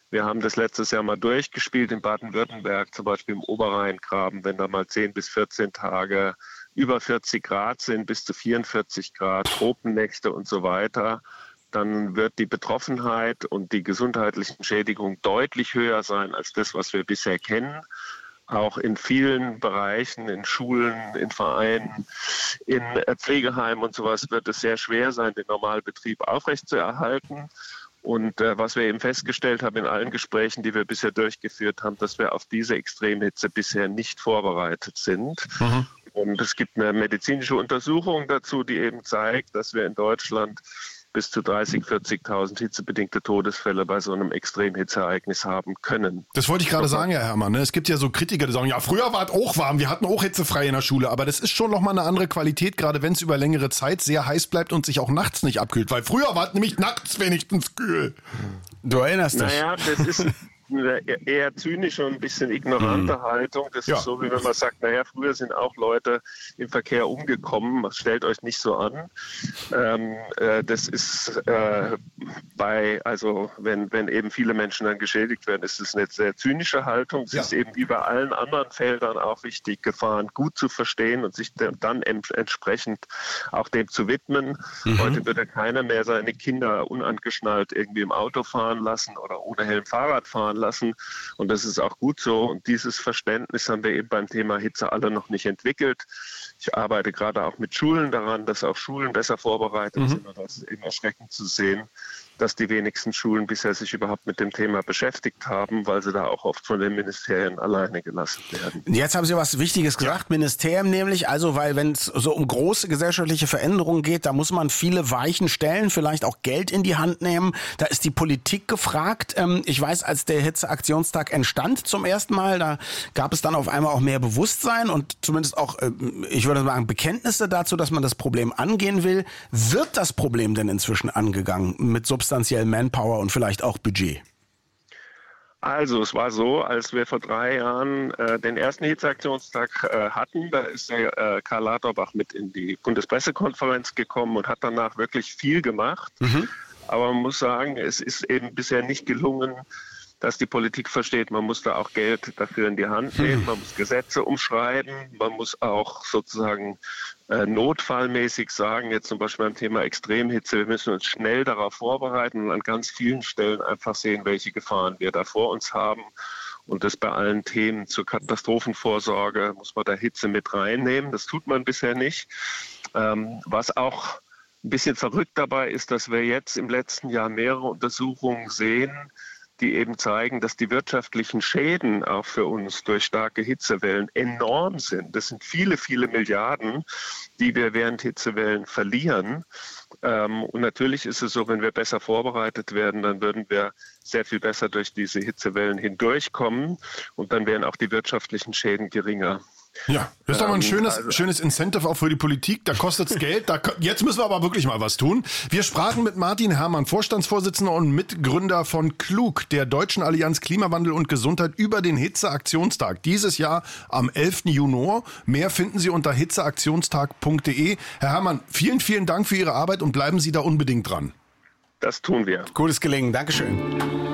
Wir haben das letztes Jahr mal durchgespielt in Baden-Württemberg, zum Beispiel im Oberrheingraben, wenn da mal 10 bis 14 Tage über 40 Grad sind, bis zu 44 Grad, Tropennächte und so weiter, dann wird die Betroffenheit und die gesundheitlichen Schädigungen deutlich höher sein als das, was wir bisher kennen. Auch in vielen Bereichen, in Schulen, in Vereinen, in Pflegeheimen und sowas wird es sehr schwer sein, den Normalbetrieb aufrechtzuerhalten. Und was wir eben festgestellt haben in allen Gesprächen, die wir bisher durchgeführt haben, dass wir auf diese Extremhitze bisher nicht vorbereitet sind. Mhm. Und es gibt eine medizinische Untersuchung dazu, die eben zeigt, dass wir in Deutschland bis zu 30.000, 40.000 hitzebedingte Todesfälle bei so einem Extremhitzeereignis haben können. Das wollte ich gerade sagen, Herr Herrmann. Es gibt ja so Kritiker, die sagen, ja, früher war es auch warm, wir hatten auch hitzefrei in der Schule, aber das ist schon nochmal eine andere Qualität, gerade wenn es über längere Zeit sehr heiß bleibt und sich auch nachts nicht abkühlt, weil früher war es nämlich nachts wenigstens kühl. Du erinnerst dich. Naja, das ist eine eher zynische und ein bisschen ignorante Haltung. Das ist so, wie wenn man sagt, naja, früher sind auch Leute im Verkehr umgekommen, stellt euch nicht so an. Das ist wenn eben viele Menschen dann geschädigt werden, ist es eine sehr zynische Haltung. Es ist eben wie bei allen anderen Feldern auch wichtig, Gefahren gut zu verstehen und sich dann entsprechend auch dem zu widmen. Heute wird ja keiner mehr seine Kinder unangeschnallt irgendwie im Auto fahren lassen oder ohne Helm Fahrrad fahren lassen. Und das ist auch gut so. Und dieses Verständnis haben wir eben beim Thema Hitze alle noch nicht entwickelt. Ich arbeite gerade auch mit Schulen daran, dass auch Schulen besser vorbereitet sind. Und das ist eben erschreckend zu sehen, dass die wenigsten Schulen bisher sich überhaupt mit dem Thema beschäftigt haben, weil sie da auch oft von den Ministerien alleine gelassen werden. Jetzt haben Sie was Wichtiges gesagt, Ministerium nämlich, also weil wenn es so um große gesellschaftliche Veränderungen geht, da muss man viele Weichen stellen, vielleicht auch Geld in die Hand nehmen. Da ist die Politik gefragt. Ich weiß, als der Hitzeaktionstag entstand zum ersten Mal, da gab es dann auf einmal auch mehr Bewusstsein und zumindest auch, ich würde sagen, Bekenntnisse dazu, dass man das Problem angehen will. Wird das Problem denn inzwischen angegangen mit substanziell Manpower und vielleicht auch Budget? Also es war so, als wir vor 3 Jahren den ersten Hitzeaktionstag hatten, da ist der Karl Lauterbach mit in die Bundespressekonferenz gekommen und hat danach wirklich viel gemacht. Aber man muss sagen, es ist eben bisher nicht gelungen, dass die Politik versteht, man muss da auch Geld dafür in die Hand nehmen, man muss Gesetze umschreiben, man muss auch sozusagen notfallmäßig sagen, jetzt zum Beispiel beim Thema Extremhitze, wir müssen uns schnell darauf vorbereiten und an ganz vielen Stellen einfach sehen, welche Gefahren wir da vor uns haben. Und das bei allen Themen zur Katastrophenvorsorge muss man da Hitze mit reinnehmen. Das tut man bisher nicht. Was auch ein bisschen verrückt dabei ist, dass wir jetzt im letzten Jahr mehrere Untersuchungen sehen, die eben zeigen, dass die wirtschaftlichen Schäden auch für uns durch starke Hitzewellen enorm sind. Das sind viele, viele Milliarden, die wir während Hitzewellen verlieren. Und natürlich ist es so, wenn wir besser vorbereitet werden, dann würden wir sehr viel besser durch diese Hitzewellen hindurchkommen und dann wären auch die wirtschaftlichen Schäden geringer. Ja, das ist doch mal ein schönes Incentive auch für die Politik. Da kostet's Geld. Jetzt müssen wir aber wirklich mal was tun. Wir sprachen mit Martin Herrmann, Vorstandsvorsitzender und Mitgründer von KLUG, der Deutschen Allianz Klimawandel und Gesundheit, über den Hitzeaktionstag. Dieses Jahr am 11. Juni. Mehr finden Sie unter hitzeaktionstag.de. Herr Herrmann, vielen, vielen Dank für Ihre Arbeit und bleiben Sie da unbedingt dran. Das tun wir. Gutes Gelingen. Dankeschön.